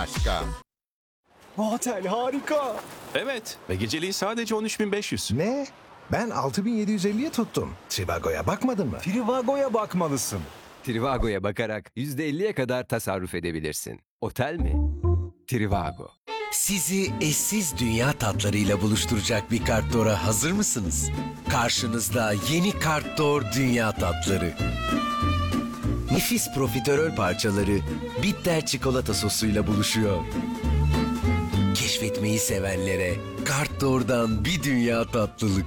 başka. Otel harika. Evet ve geceliği sadece 13.500. Ne? Ben 6750'ye tuttum. Trivago'ya bakmadın mı? Trivago'ya bakmalısın. Trivago'ya bakarak %50'ye kadar tasarruf edebilirsin. Otel mi? Trivago. Sizi eşsiz dünya tatlarıyla buluşturacak bir Kartdor'a hazır mısınız? Karşınızda yeni Kartdor Dünya Tatları. Nefis profiterol parçaları bitter çikolata sosuyla buluşuyor. Keşfetmeyi sevenlere Kartdor'dan bir dünya tatlılık.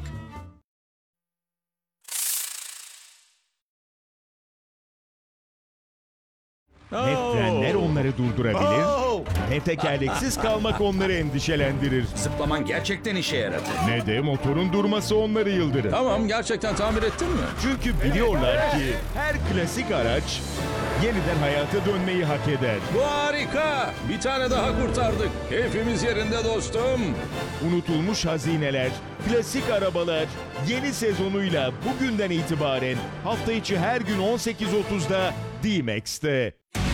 Ne frenler onları durdurabilir, ne tekerleksiz kalmak onları endişelendirir, Zıplaman gerçekten işe yaradı. ne de motorun durması onları yıldırır. Tamam, gerçekten tamir ettin mi? Çünkü biliyorlar ki her klasik araç yeniden hayata dönmeyi hak eder. Bu harika. Bir tane daha kurtardık. Keyfimiz yerinde dostum. Unutulmuş hazineler, klasik arabalar yeni sezonuyla bugünden itibaren hafta içi her gün 18.30'da D-Max'te.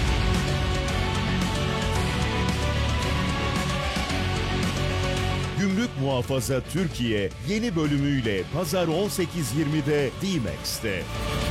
Gümrük Muhafaza Türkiye yeni bölümüyle Pazar 18.20'de D-Max'te.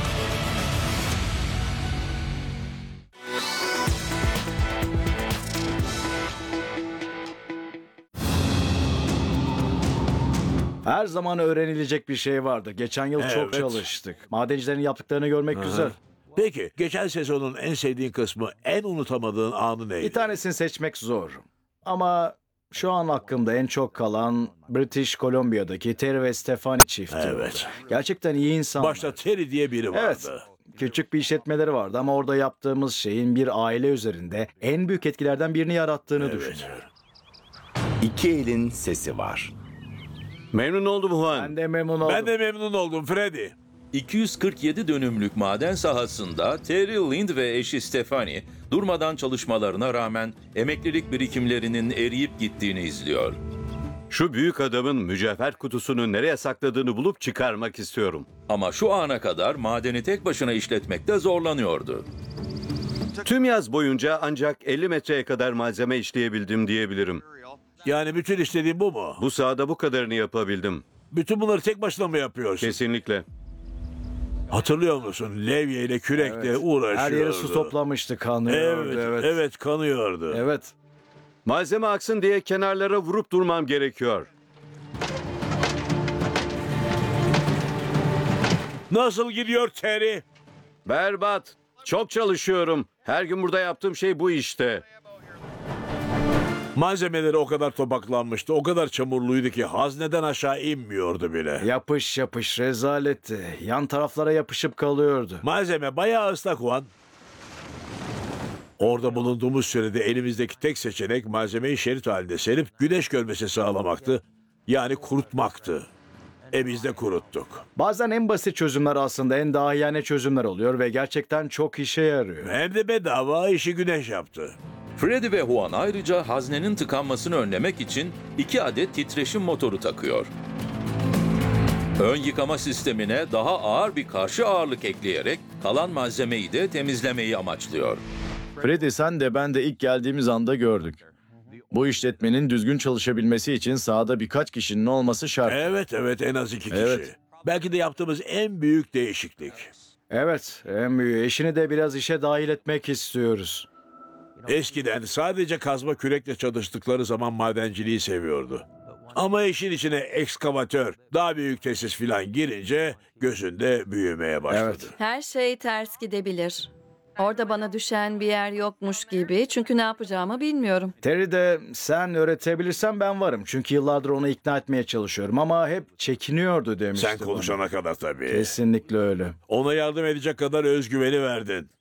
Her zaman öğrenilecek bir şey vardı. Geçen yıl çok Evet. çalıştık. Madencilerin yaptıklarını görmek güzel. Peki, geçen sezonun en sevdiğin kısmı, en unutamadığın anı neydi? Bir tanesini seçmek zor. Ama şu an aklımda en çok kalan British Columbia'daki Terry ve Stephanie çifti. Evet. Gerçekten iyi insanlar. Başta Terry diye biri vardı. Evet. Küçük bir işletmeleri vardı ama orada yaptığımız şeyin bir aile üzerinde en büyük etkilerden birini yarattığını düşünüyorum. İki elin sesi var. Memnun oldum Juan. Ben de memnun oldum. Ben de memnun oldum Freddy. 247 dönümlük maden sahasında Terry Lind ve eşi Stephanie durmadan çalışmalarına rağmen emeklilik birikimlerinin eriyip gittiğini izliyor. Şu büyük adamın mücevher kutusunu nereye sakladığını bulup çıkarmak istiyorum. Ama şu ana kadar madeni tek başına işletmekte zorlanıyordu. Tüm yaz boyunca ancak 50 metreye kadar malzeme işleyebildim diyebilirim. Yani bütün istediğin bu mu? Bu sahada bu kadarını yapabildim. Bütün bunları tek başına mı yapıyorsun? Kesinlikle. Hatırlıyor musun? Levye ile kürekle Evet. uğraşıyordu. Her yere su toplamıştı, kanıyordu. Evet, kanıyordu. Evet. Malzeme aksın diye kenarlara vurup durmam gerekiyor. Nasıl gidiyor Terry? Berbat. Çok çalışıyorum. Her gün burada yaptığım şey bu işte. Malzemeleri o kadar topaklanmıştı, o kadar çamurluydu ki hazneden aşağı inmiyordu bile. Yapış yapış rezaletti. Yan taraflara yapışıp kalıyordu. Malzeme bayağı ıslak Juan. Orada bulunduğumuz sürede elimizdeki tek seçenek malzemeyi şerit halinde serip güneş görmesi sağlamaktı. Yani kurutmaktı. Biz de kuruttuk. Bazen en basit çözümler aslında en dahiyane çözümler oluyor ve gerçekten çok işe yarıyor. Hem de bedava işi güneş yaptı. Freddy ve Juan ayrıca haznenin tıkanmasını önlemek için 2 adet titreşim motoru takıyor. Ön yıkama sistemine daha ağır bir karşı ağırlık ekleyerek kalan malzemeyi de temizlemeyi amaçlıyor. Freddy, sen de ben de ilk geldiğimiz anda gördük. Bu işletmenin düzgün çalışabilmesi için sahada birkaç kişinin olması şart. Evet, en az 2 kişi. Evet. Belki de yaptığımız en büyük değişiklik. Evet, en büyüğü. Eşini de biraz işe dahil etmek istiyoruz. Eskiden sadece kazma kürekle çalıştıkları zaman madenciliği seviyordu. Ama işin içine ekskavatör, daha büyük tesis filan girince gözünde büyümeye başladı. Evet. Her şey ters gidebilir. Orada bana düşen bir yer yokmuş gibi çünkü ne yapacağımı bilmiyorum. Terry de sen öğretebilirsen ben varım. Çünkü yıllardır onu ikna etmeye çalışıyorum ama hep çekiniyordu demişti Sen konuşana kadar tabii. Kesinlikle öyle. Ona yardım edecek kadar özgüveni verdin.